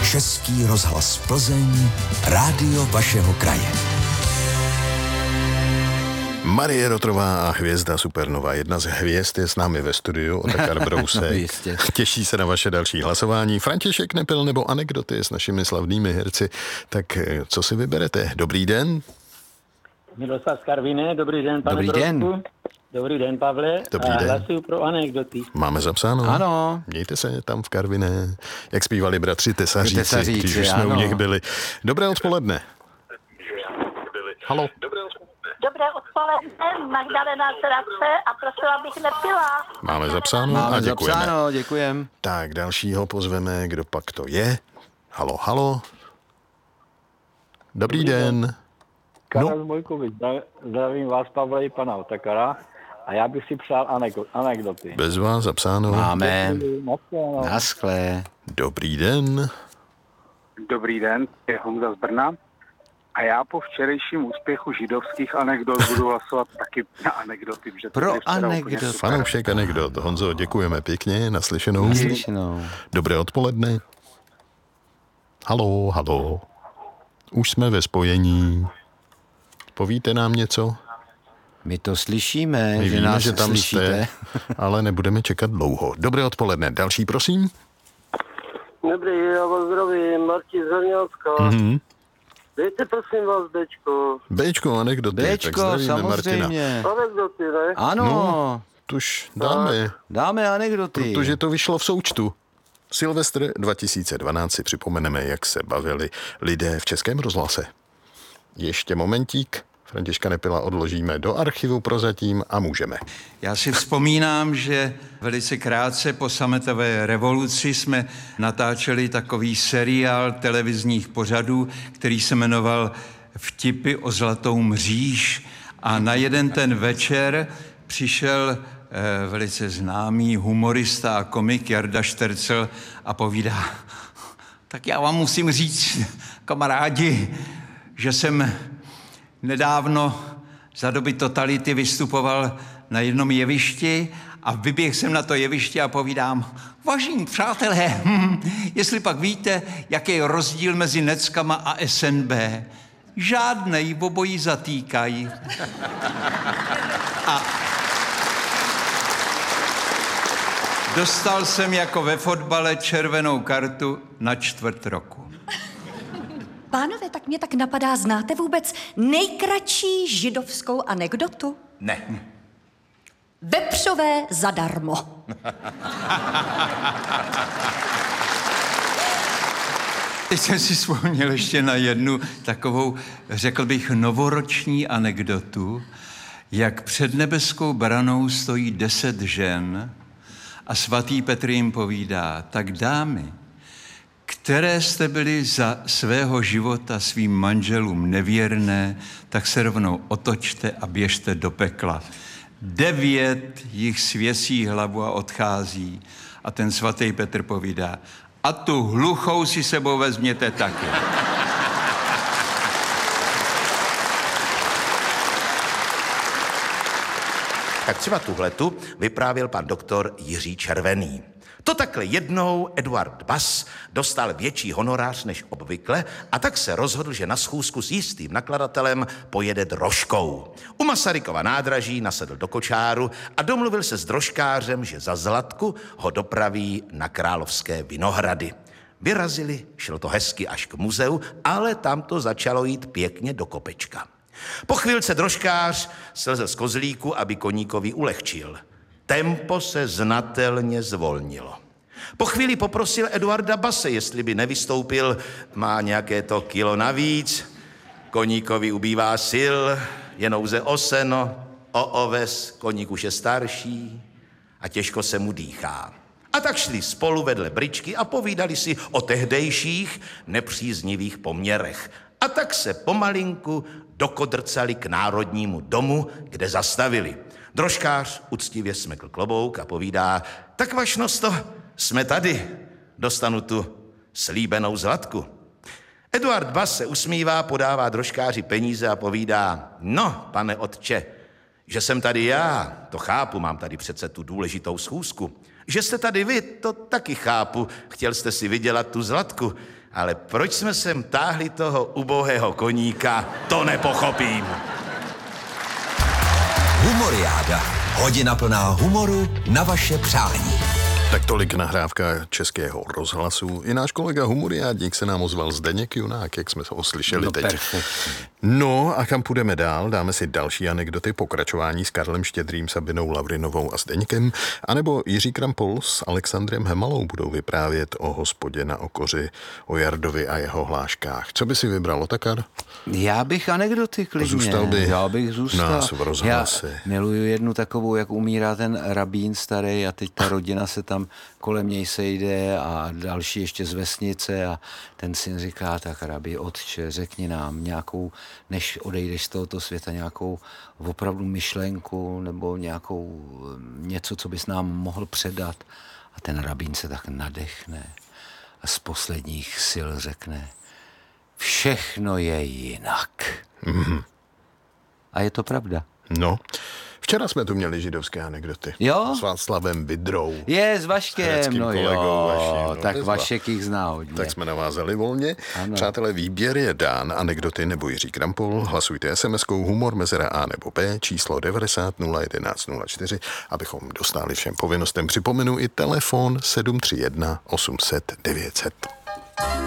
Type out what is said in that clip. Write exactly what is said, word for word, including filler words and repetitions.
Český rozhlas Plzeň, rádio vašeho kraje. Marie Rotrová a hvězda Supernova. Jedna z hvězd je s námi ve studiu, Otakar Brousek. Těší se na vaše další hlasování. František Nepil nebo anekdoty s našimi slavnými herci. Tak co si vyberete? Dobrý den. Miroslav z Karviné, dobrý den, pane Dobrý Brousku. den. Dobrý den, Pavle. Dobrý a den. hlasuju pro anekdoty. Máme zapsáno? Ano. Mějte se tam v Karviné. Jak zpívali bratři Tesaříci, Tesaříci, když už jsme ano. u nich byli. Dobré odpoledne. Halo. Dobré odpoledne, Magdalena Zradce a prosila bych Nepila. Máme zapsáno Máme a děkujeme. zapsáno, děkujem. Tak dalšího pozveme, kdo pak to je. Halo, halo. Dobrý den. Karel No. Mojkovič, zdravím vás, Pavle, i pana Otakara. A já bych si přál aneko- anekdoty. Bez vás zapsáno. Máme. Naschledanou. Naschle. Dobrý den. Dobrý den, je Honza z Brna. A já po včerejším úspěchu židovských anekdot budu hlasovat taky na anekdoty. Protože to Pro je včera úplně anekdoty. super. Fanoušek anekdot. Honzo, děkujeme pěkně, naslyšenou. Naslyšenou. Dobré odpoledne. Halo, halo. Už jsme ve spojení. Povíte nám něco? My to slyšíme, My že víme, nás že tam slyšíte. jste, ale nebudeme čekat dlouho. Dobré odpoledne. Další, prosím. Dobrý, já vás zdravím, Martin z Hrdňanska. Mhm. Dejte prosím vás Bčko. Bčko, anekdoty. tak Bčko, zdravíme Martina. samozřejmě. Anekdoty, ne? Ano, No. Tuž dáme, dáme anekdoty. protože to vyšlo v součtu. Silvestr dva tisíce dvanáct si připomeneme, jak se bavili lidé v Českém rozhlase. Ještě momentík. Františka Nepila odložíme do archivu prozatím a můžeme. Já si vzpomínám, že velice krátce po sametové revoluci jsme natáčeli takový seriál televizních pořadů, který se jmenoval Vtipy o zlatou mříž. A na jeden ten večer přišel eh, velice známý humorista a komik Jarda Štercel a povídá: tak já vám musím říct, kamarádi, že jsem nedávno za doby totality vystupoval na jednom jevišti a vyběhl jsem na to jeviště a povídám: vážení přátelé, hm, jestli pak víte, jaký je rozdíl mezi Neckama a S N B. Žádnej, obojí zatýkají. A dostal jsem jako ve fotbale červenou kartu na čtvrt roku. Pánové, tak mě tak napadá, znáte vůbec nejkratší židovskou anekdotu? Ne. Vepřové zadarmo. Teď jsem si vzpomněl ještě na jednu takovou, řekl bych, novoroční anekdotu, jak před nebeskou branou stojí deset žen a svatý Petr jim povídá: tak dámy, které jste byli za svého života svým manželům nevěrné, tak se rovnou otočte a běžte do pekla. Devět jich svěsí hlavu a odchází. A ten svatý Petr povídá: a tu hluchou si sebou vezměte taky. Tak třeba tuhletu vyprávěl pan doktor Jiří Červený. To takhle jednou Eduard Bass dostal větší honorář než obvykle a tak se rozhodl, že na schůzku s jistým nakladatelem pojede drožkou. U Masarykova nádraží nasedl do kočáru a domluvil se s drožkářem, že za zlatku ho dopraví na Královské Vinohrady. Vyrazili, šlo to hezky až k muzeu, ale tam to začalo jít pěkně do kopečka. Po chvilce drožkář slezl z kozlíku, aby koníkovi ulehčil. Tempo se znatelně zvolnilo. Po chvíli poprosil Eduarda Base, jestli by nevystoupil, má nějaké to kilo navíc, koníkovi ubývá sil, je nouze o seno, o oves, koník už je starší a těžko se mu dýchá. A tak šli spolu vedle bričky a povídali si o tehdejších nepříznivých poměrech. A tak se pomalinku dokodrcali k Národnímu domu, kde zastavili. Drožkář uctivě smekl klobouk a povídá: tak vašnosto, jsme tady, dostanu tu slíbenou zlatku. Eduard Bass se usmívá, podává drožkáři peníze a povídá: no, pane otče, že jsem tady já, to chápu, mám tady přece tu důležitou schůzku. Že jste tady vy, to taky chápu. Chtěl jste si vydělat tu Zlatku. Ale proč jsme sem táhli toho ubohého koníka, to nepochopím. Humoriáda. Hodina plná humoru na vaše přání. Tak tolik nahrávka Českého rozhlasu. I náš kolega humoriádník se nám ozval Zdeněk Junák, jak jsme ho slyšeli no, teď. Perfektní. No a kam půjdeme dál? Dáme si další anekdoty, pokračování s Karlem Štědrým, Sabinou Lavrinovou a Zdeňkem, anebo Jiří Krampol s Alexandrem Hemalou budou vyprávět o hospodě na Okoři, o Jardovi a jeho hláškách. Co by si vybral, Otakar? Já bych anekdoty klidně. Zůstal by Já bych zůstal. nás v rozhlase. Já miluju jednu takovou, jak umírá ten rabín starý a teď ta rodina se tam kolem něj sejde a další ještě z vesnice a ten syn říká, tak rabí, otče, řekni nám nějakou, než odejdeš z tohoto světa, nějakou opravdu myšlenku nebo nějakou něco, co bys nám mohl předat. A ten rabín se tak nadechne a z posledních sil řekne, všechno je jinak. Mm-hmm. A je to pravda. No, včera jsme tu měli židovské anekdoty. Jo? S Václavem Vidrou. Je, s Vaškem, no jo, vaším, no, tak bezva. Vašek jich zná hodně. Tak jsme navázali volně. Ano. Přátelé, výběr je dán, anekdoty nebo Jiří Krampol. Hlasujte es em eskou humor mezera A nebo B, číslo devadesát nula jedenáct nula čtyři, abychom dostali všem povinnostem. Připomenu i telefon sedm tři jedna osm set devět set.